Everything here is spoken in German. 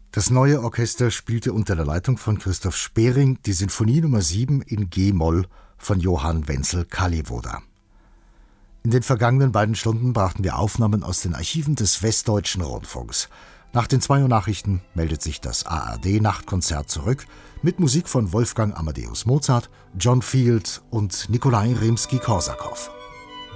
Das Neue Orchester spielte unter der Leitung von Christoph Spering die Sinfonie Nummer 7 in G-Moll von Johann Wenzel Kallivoda. In den vergangenen beiden Stunden brachten wir Aufnahmen aus den Archiven des Westdeutschen Rundfunks. Nach den 2 Uhr Nachrichten meldet sich das ARD-Nachtkonzert zurück mit Musik von Wolfgang Amadeus Mozart, John Field und Nikolai Rimski-Korsakow.